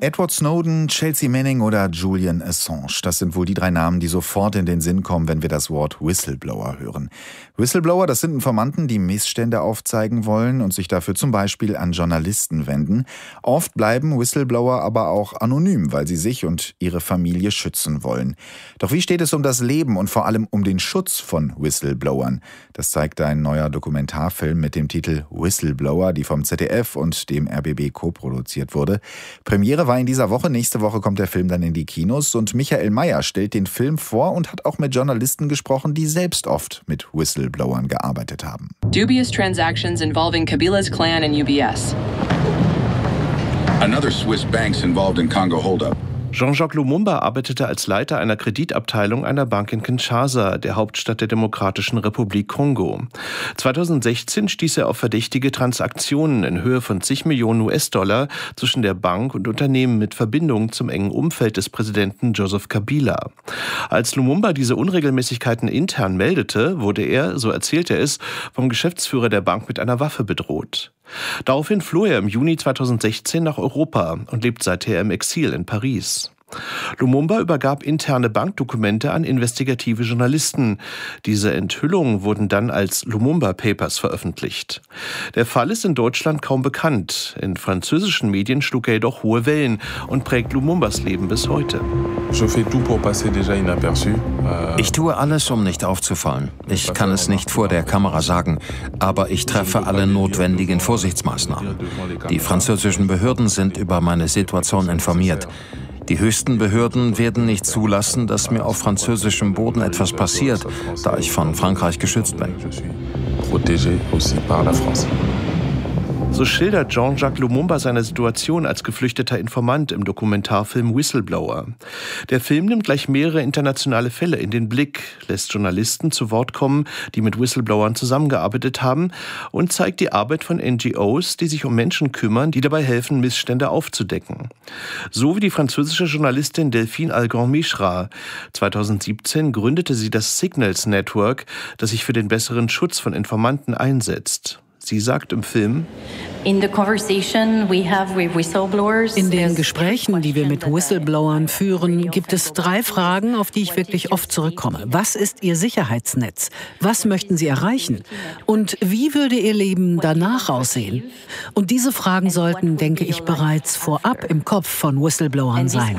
Edward Snowden, Chelsea Manning oder Julian Assange. Das sind wohl die 3 Namen, die sofort in den Sinn kommen, wenn wir das Wort Whistleblower hören. Whistleblower, das sind Informanten, die Missstände aufzeigen wollen und sich dafür zum Beispiel an Journalisten wenden. Oft bleiben Whistleblower aber auch anonym, weil sie sich und ihre Familie schützen wollen. Doch wie steht es um das Leben und vor allem um den Schutz von Whistleblowern? Das zeigt ein neuer Dokumentarfilm mit dem Titel Whistleblower, die vom ZDF und dem RBB co-produziert wurde. Premiere war in dieser Woche, nächste Woche kommt der Film dann in die Kinos und Michael Mayer stellt den Film vor und hat auch mit Journalisten gesprochen, die selbst oft mit Whistleblowern gearbeitet haben. Dubious transactions involving Kabila's clan and UBS. Another Swiss bank's involved in Congo holdup. Jean-Jacques Lumumba arbeitete als Leiter einer Kreditabteilung einer Bank in Kinshasa, der Hauptstadt der Demokratischen Republik Kongo. 2016 stieß er auf verdächtige Transaktionen in Höhe von zig Millionen US-Dollar zwischen der Bank und Unternehmen mit Verbindung zum engen Umfeld des Präsidenten Joseph Kabila. Als Lumumba diese Unregelmäßigkeiten intern meldete, wurde er, so erzählt er es, vom Geschäftsführer der Bank mit einer Waffe bedroht. Daraufhin floh er im Juni 2016 nach Europa und lebt seither im Exil in Paris. Lumumba übergab interne Bankdokumente an investigative Journalisten. Diese Enthüllungen wurden dann als Lumumba Papers veröffentlicht. Der Fall ist in Deutschland kaum bekannt. In französischen Medien schlug er jedoch hohe Wellen und prägt Lumumbas Leben bis heute. Ich tue alles, um nicht aufzufallen. Ich kann es nicht vor der Kamera sagen, aber ich treffe alle notwendigen Vorsichtsmaßnahmen. Die französischen Behörden sind über meine Situation informiert. Die höchsten Behörden werden nicht zulassen, dass mir auf französischem Boden etwas passiert, da ich von Frankreich geschützt bin. So schildert Jean-Jacques Lumumba seine Situation als geflüchteter Informant im Dokumentarfilm Whistleblower. Der Film nimmt gleich mehrere internationale Fälle in den Blick, lässt Journalisten zu Wort kommen, die mit Whistleblowern zusammengearbeitet haben und zeigt die Arbeit von NGOs, die sich um Menschen kümmern, die dabei helfen, Missstände aufzudecken. So wie die französische Journalistin Delphine Algon-Mishra. 2017 gründete sie das Signals Network, das sich für den besseren Schutz von Informanten einsetzt. Sie sagt im Film: In den Gesprächen, die wir mit Whistleblowern führen, gibt es 3 Fragen, auf die ich wirklich oft zurückkomme. Was ist Ihr Sicherheitsnetz? Was möchten Sie erreichen? Und wie würde Ihr Leben danach aussehen? Und diese Fragen sollten, denke ich, bereits vorab im Kopf von Whistleblowern sein.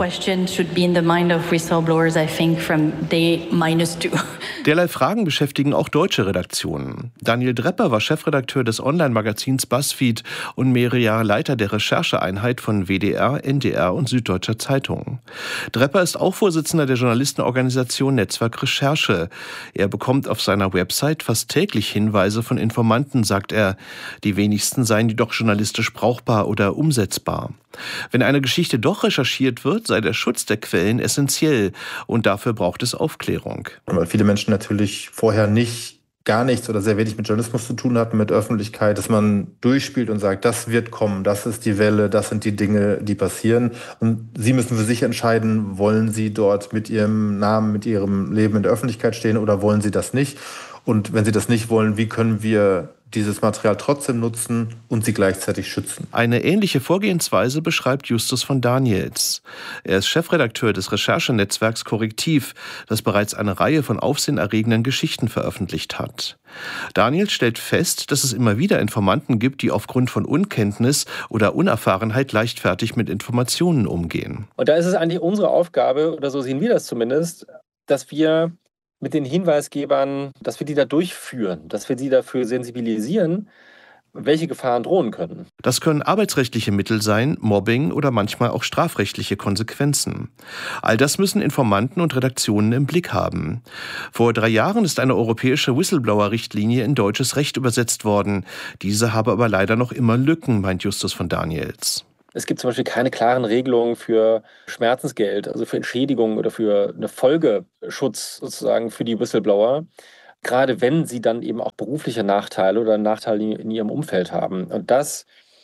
Derlei Fragen beschäftigen auch deutsche Redaktionen. Daniel Drepper war Chefredakteur des Online-Magazins BuzzFeed und mehrere Jahre Leiter der Rechercheeinheit von WDR, NDR und Süddeutscher Zeitung. Drepper ist auch Vorsitzender der Journalistenorganisation Netzwerk Recherche. Er bekommt auf seiner Website fast täglich Hinweise von Informanten, sagt er. Die wenigsten seien jedoch journalistisch brauchbar oder umsetzbar. Wenn eine Geschichte doch recherchiert wird, sei der Schutz der Quellen essentiell und dafür braucht es Aufklärung. Weil viele Menschen natürlich vorher gar nichts oder sehr wenig mit Journalismus zu tun hatten, mit Öffentlichkeit, dass man durchspielt und sagt, das wird kommen, das ist die Welle, das sind die Dinge, die passieren. Und Sie müssen für sich entscheiden, wollen Sie dort mit Ihrem Namen, mit Ihrem Leben in der Öffentlichkeit stehen oder wollen Sie das nicht? Und wenn Sie das nicht wollen, wie können wir dieses Material trotzdem nutzen und sie gleichzeitig schützen? Eine ähnliche Vorgehensweise beschreibt Justus von Daniels. Er ist Chefredakteur des Recherchenetzwerks Korrektiv, das bereits eine Reihe von aufsehenerregenden Geschichten veröffentlicht hat. Daniels stellt fest, dass es immer wieder Informanten gibt, die aufgrund von Unkenntnis oder Unerfahrenheit leichtfertig mit Informationen umgehen. Und da ist es eigentlich unsere Aufgabe, oder so sehen wir das zumindest, dass wir mit den Hinweisgebern, dass wir die da durchführen, dass wir sie dafür sensibilisieren, welche Gefahren drohen können. Das können arbeitsrechtliche Mittel sein, Mobbing oder manchmal auch strafrechtliche Konsequenzen. All das müssen Informanten und Redaktionen im Blick haben. Vor 3 Jahren ist eine europäische Whistleblower-Richtlinie in deutsches Recht übersetzt worden. Diese habe aber leider noch immer Lücken, meint Justus von Daniels. Es gibt zum Beispiel keine klaren Regelungen für Schmerzensgeld, also für Entschädigung oder für eine Folgeschutz sozusagen für die Whistleblower, gerade wenn sie dann eben auch berufliche Nachteile oder Nachteile in ihrem Umfeld haben. Und das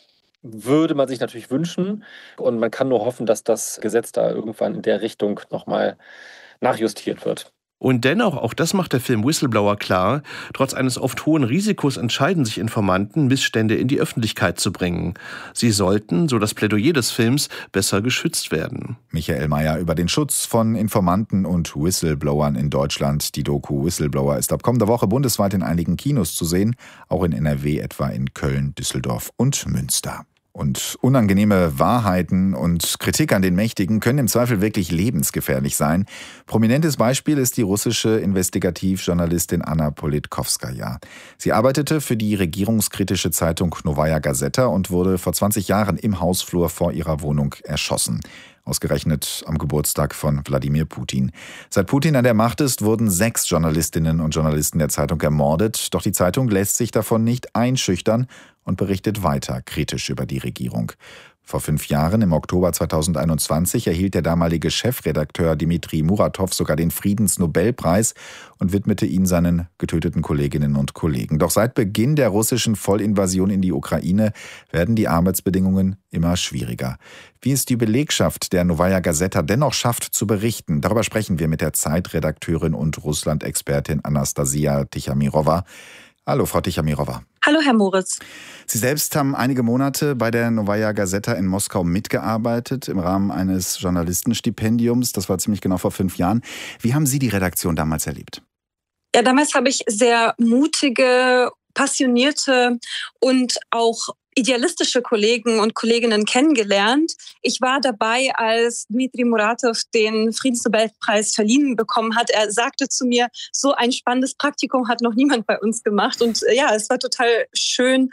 würde man sich natürlich wünschen und man kann nur hoffen, dass das Gesetz da irgendwann in der Richtung nochmal nachjustiert wird. Und dennoch, auch das macht der Film Whistleblower klar, trotz eines oft hohen Risikos entscheiden sich Informanten, Missstände in die Öffentlichkeit zu bringen. Sie sollten, so das Plädoyer des Films, besser geschützt werden. Michael Mayer über den Schutz von Informanten und Whistleblowern in Deutschland. Die Doku Whistleblower ist ab kommender Woche bundesweit in einigen Kinos zu sehen, auch in NRW, etwa in Köln, Düsseldorf und Münster. Und unangenehme Wahrheiten und Kritik an den Mächtigen können im Zweifel wirklich lebensgefährlich sein. Prominentes Beispiel ist die russische Investigativjournalistin Anna Politkovskaja. Sie arbeitete für die regierungskritische Zeitung Novaya Gazeta und wurde vor 20 Jahren im Hausflur vor ihrer Wohnung erschossen. Ausgerechnet am Geburtstag von Wladimir Putin. Seit Putin an der Macht ist, wurden 6 Journalistinnen und Journalisten der Zeitung ermordet. Doch die Zeitung lässt sich davon nicht einschüchtern und berichtet weiter kritisch über die Regierung. Vor 5 Jahren, im Oktober 2021, erhielt der damalige Chefredakteur Dmitri Muratov sogar den Friedensnobelpreis und widmete ihn seinen getöteten Kolleginnen und Kollegen. Doch seit Beginn der russischen Vollinvasion in die Ukraine werden die Arbeitsbedingungen immer schwieriger. Wie es die Belegschaft der Novaya Gazeta dennoch schafft zu berichten, darüber sprechen wir mit der Zeitredakteurin und Russland-Expertin Anastasia Tichamirova. Hallo, Frau Tichamirova. Hallo, Herr Moritz. Sie selbst haben einige Monate bei der Novaya Gazeta in Moskau mitgearbeitet im Rahmen eines Journalistenstipendiums. Das war ziemlich genau vor 5 Jahren. Wie haben Sie die Redaktion damals erlebt? Ja, damals habe ich sehr mutige, passionierte und auch idealistische Kollegen und Kolleginnen kennengelernt. Ich war dabei, als Dmitri Muratov den Friedensnobelpreis verliehen bekommen hat. Er sagte zu mir, so ein spannendes Praktikum hat noch niemand bei uns gemacht. Und ja, es war total schön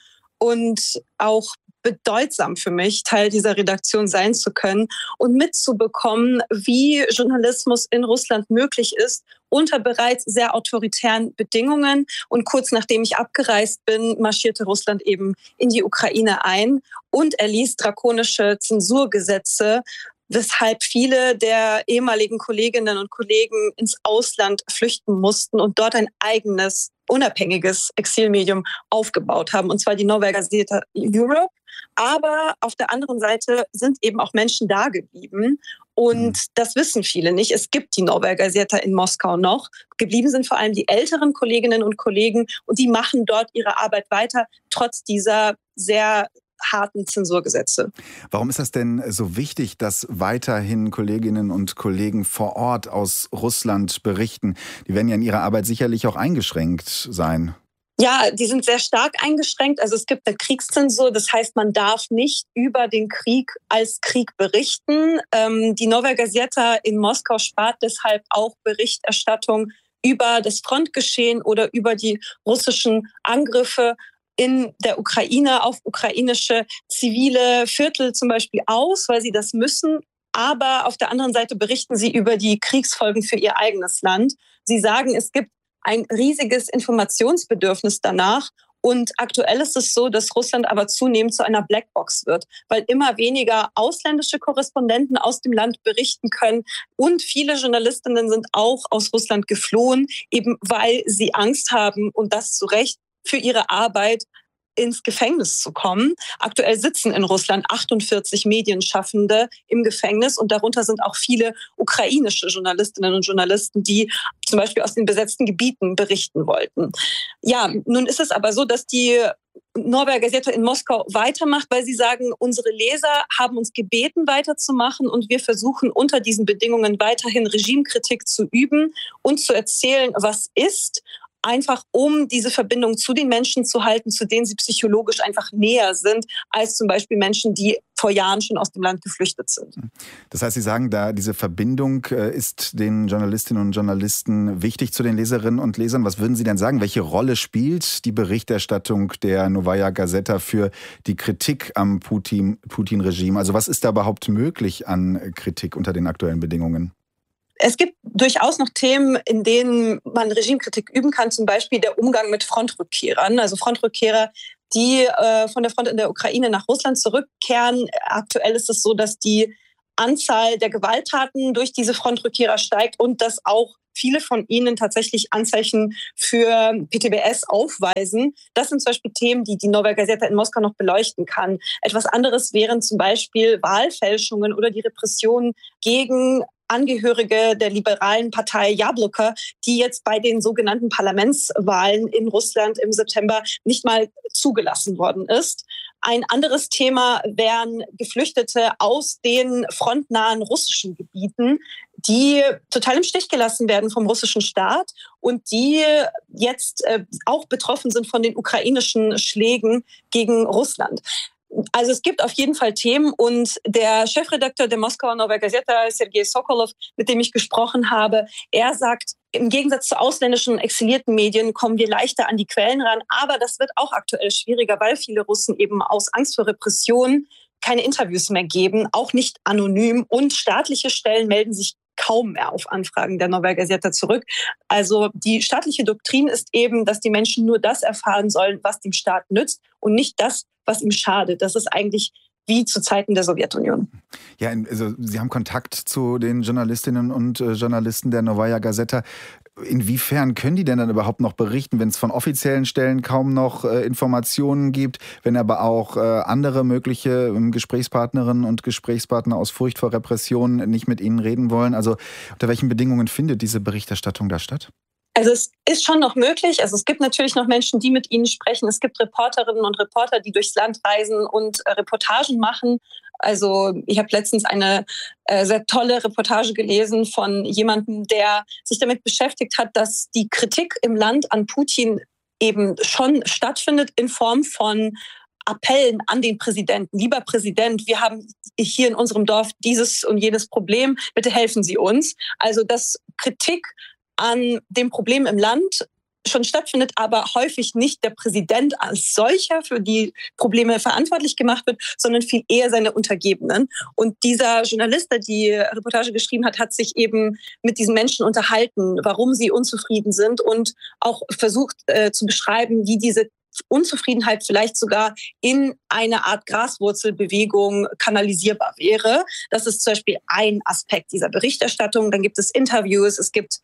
und auch bedeutsam für mich, Teil dieser Redaktion sein zu können und mitzubekommen, wie Journalismus in Russland möglich ist, unter bereits sehr autoritären Bedingungen. Und kurz nachdem ich abgereist bin, marschierte Russland eben in die Ukraine ein und erließ drakonische Zensurgesetze, weshalb viele der ehemaligen Kolleginnen und Kollegen ins Ausland flüchten mussten und dort ein eigenes, unabhängiges Exilmedium aufgebaut haben, und zwar die Novaya Gazeta Europe. Aber auf der anderen Seite sind eben auch Menschen da geblieben. Und das wissen viele nicht. Es gibt die Novaya Gazeta in Moskau noch. Geblieben sind vor allem die älteren Kolleginnen und Kollegen. Und die machen dort ihre Arbeit weiter, trotz dieser sehr harten Zensurgesetze. Warum ist das denn so wichtig, dass weiterhin Kolleginnen und Kollegen vor Ort aus Russland berichten? Die werden ja in ihrer Arbeit sicherlich auch eingeschränkt sein. Ja, die sind sehr stark eingeschränkt. Also es gibt eine Kriegszensur, das heißt, man darf nicht über den Krieg als Krieg berichten. Die Novaya Gazeta in Moskau spart deshalb auch Berichterstattung über das Frontgeschehen oder über die russischen Angriffe in der Ukraine auf ukrainische zivile Viertel zum Beispiel aus, weil sie das müssen. Aber auf der anderen Seite berichten sie über die Kriegsfolgen für ihr eigenes Land. Sie sagen, es gibt ein riesiges Informationsbedürfnis danach. Und aktuell ist es so, dass Russland aber zunehmend zu einer Blackbox wird, weil immer weniger ausländische Korrespondenten aus dem Land berichten können. Und viele Journalistinnen sind auch aus Russland geflohen, eben weil sie Angst haben, und das zu Recht, für ihre Arbeit ins Gefängnis zu kommen. Aktuell sitzen in Russland 48 Medienschaffende im Gefängnis und darunter sind auch viele ukrainische Journalistinnen und Journalisten, die zum Beispiel aus den besetzten Gebieten berichten wollten. Ja, nun ist es aber so, dass die Novaya Gazeta in Moskau weitermacht, weil sie sagen, unsere Leser haben uns gebeten, weiterzumachen, und wir versuchen unter diesen Bedingungen weiterhin Regimekritik zu üben und zu erzählen, was ist, einfach um diese Verbindung zu den Menschen zu halten, zu denen sie psychologisch einfach näher sind, als zum Beispiel Menschen, die vor Jahren schon aus dem Land geflüchtet sind. Das heißt, Sie sagen, da diese Verbindung ist den Journalistinnen und Journalisten wichtig zu den Leserinnen und Lesern. Was würden Sie denn sagen? Welche Rolle spielt die Berichterstattung der Novaya Gazeta für die Kritik am Putin-Regime? Also was ist da überhaupt möglich an Kritik unter den aktuellen Bedingungen? Es gibt durchaus noch Themen, in denen man Regimekritik üben kann, zum Beispiel der Umgang mit Frontrückkehrern. Also Frontrückkehrer, die von der Front in der Ukraine nach Russland zurückkehren. Aktuell ist es so, dass die Anzahl der Gewalttaten durch diese Frontrückkehrer steigt und dass auch viele von ihnen tatsächlich Anzeichen für PTBS aufweisen. Das sind zum Beispiel Themen, die die Novaya Gazeta in Moskau noch beleuchten kann. Etwas anderes wären zum Beispiel Wahlfälschungen oder die Repressionen gegen Angehörige der liberalen Partei Jabloko, die jetzt bei den sogenannten Parlamentswahlen in Russland im September nicht mal zugelassen worden ist. Ein anderes Thema wären Geflüchtete aus den frontnahen russischen Gebieten, die total im Stich gelassen werden vom russischen Staat und die jetzt auch betroffen sind von den ukrainischen Schlägen gegen Russland. Also es gibt auf jeden Fall Themen und der Chefredakteur der Moskauer Novaya Gazeta, Sergei Sokolov, mit dem ich gesprochen habe, er sagt, im Gegensatz zu ausländischen exilierten Medien kommen wir leichter an die Quellen ran, aber das wird auch aktuell schwieriger, weil viele Russen eben aus Angst vor Repression keine Interviews mehr geben, auch nicht anonym und staatliche Stellen melden sich kaum mehr auf Anfragen der Novaya Gazeta zurück. Also die staatliche Doktrin ist eben, dass die Menschen nur das erfahren sollen, was dem Staat nützt und nicht das, was ihm schadet. Das ist eigentlich wie zu Zeiten der Sowjetunion. Ja, also Sie haben Kontakt zu den Journalistinnen und Journalisten der Novaya Gazeta. Inwiefern können die denn dann überhaupt noch berichten, wenn es von offiziellen Stellen kaum noch Informationen gibt, wenn aber auch andere mögliche Gesprächspartnerinnen und Gesprächspartner aus Furcht vor Repression nicht mit ihnen reden wollen? Also unter welchen Bedingungen findet diese Berichterstattung da statt? Also es ist schon noch möglich. Also es gibt natürlich noch Menschen, die mit ihnen sprechen. Es gibt Reporterinnen und Reporter, die durchs Land reisen und Reportagen machen. Also ich habe letztens eine sehr tolle Reportage gelesen von jemandem, der sich damit beschäftigt hat, dass die Kritik im Land an Putin eben schon stattfindet in Form von Appellen an den Präsidenten. Lieber Präsident, wir haben hier in unserem Dorf dieses und jenes Problem. Bitte helfen Sie uns. Also dass Kritik an dem Problem im Land schon stattfindet, aber häufig nicht der Präsident als solcher für die Probleme verantwortlich gemacht wird, sondern viel eher seine Untergebenen. Und dieser Journalist, der die Reportage geschrieben hat, hat sich eben mit diesen Menschen unterhalten, warum sie unzufrieden sind und auch versucht zu beschreiben, wie diese Unzufriedenheit vielleicht sogar in eine Art Graswurzelbewegung kanalisierbar wäre. Das ist zum Beispiel ein Aspekt dieser Berichterstattung. Dann gibt es Interviews, es gibt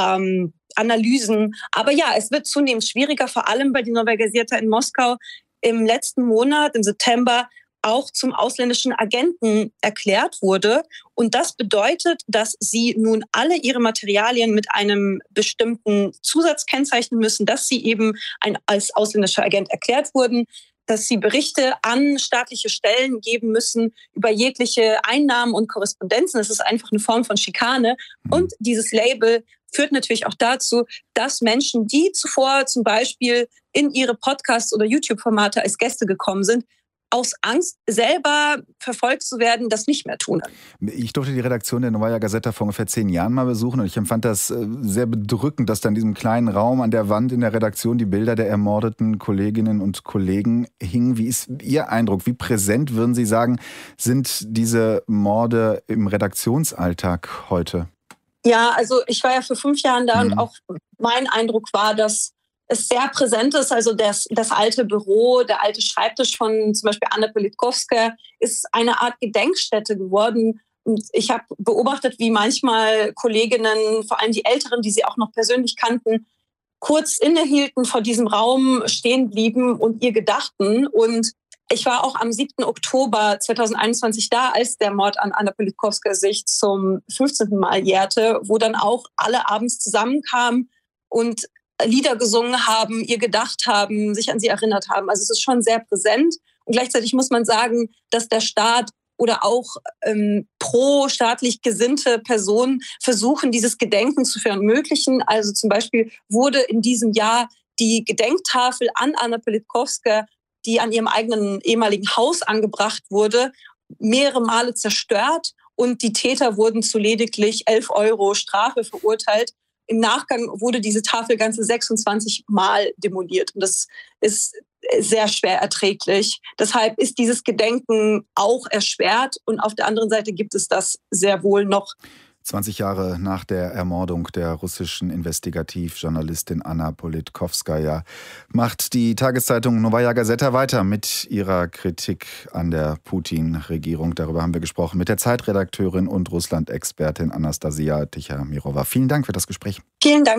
Analysen. Aber ja, es wird zunehmend schwieriger, vor allem bei der Novaya Gazeta in Moskau im letzten Monat, im September, auch zum ausländischen Agenten erklärt wurde. Und das bedeutet, dass sie nun alle ihre Materialien mit einem bestimmten Zusatz kennzeichnen müssen, dass sie eben als ausländischer Agent erklärt wurden, dass sie Berichte an staatliche Stellen geben müssen über jegliche Einnahmen und Korrespondenzen. Das ist einfach eine Form von Schikane. Und dieses Label führt natürlich auch dazu, dass Menschen, die zuvor zum Beispiel in ihre Podcasts oder YouTube-Formate als Gäste gekommen sind, aus Angst, selber verfolgt zu werden, das nicht mehr tun. Ich durfte die Redaktion der Novaya Gazeta vor ungefähr 10 Jahren mal besuchen und ich empfand das sehr bedrückend, dass da in diesem kleinen Raum an der Wand in der Redaktion die Bilder der ermordeten Kolleginnen und Kollegen hingen. Wie ist Ihr Eindruck? Wie präsent, würden Sie sagen, sind diese Morde im Redaktionsalltag heute? Ja, also ich war ja für 5 Jahren da und auch mein Eindruck war, dass es sehr präsent ist. Also das alte Büro, der alte Schreibtisch von zum Beispiel Anna Politkovskaya ist eine Art Gedenkstätte geworden. Und ich habe beobachtet, wie manchmal Kolleginnen, vor allem die Älteren, die sie auch noch persönlich kannten, kurz innehielten, vor diesem Raum stehen blieben und ihr gedachten. Und ich war auch am 7. Oktober 2021 da, als der Mord an Anna Politkovskaya sich zum 15. Mal jährte, wo dann auch alle abends zusammenkamen und Lieder gesungen haben, ihr gedacht haben, sich an sie erinnert haben. Also es ist schon sehr präsent. Und gleichzeitig muss man sagen, dass der Staat oder auch pro-staatlich gesinnte Personen versuchen, dieses Gedenken zu verunmöglichen. Also zum Beispiel wurde in diesem Jahr die Gedenktafel an Anna Politkovskaya, die an ihrem eigenen ehemaligen Haus angebracht wurde, mehrere Male zerstört und die Täter wurden zu lediglich 11 € Strafe verurteilt. Im Nachgang wurde diese Tafel ganze 26 Mal demoliert. Und das ist sehr schwer erträglich. Deshalb ist dieses Gedenken auch erschwert. Und auf der anderen Seite gibt es das sehr wohl noch. 20 Jahre nach der Ermordung der russischen Investigativjournalistin Anna Politkovskaya macht die Tageszeitung Novaya Gazeta weiter mit ihrer Kritik an der Putin-Regierung. Darüber haben wir gesprochen mit der Zeitredakteurin und Russland-Expertin Anastasia Tichamirova. Vielen Dank für das Gespräch. Vielen Dank.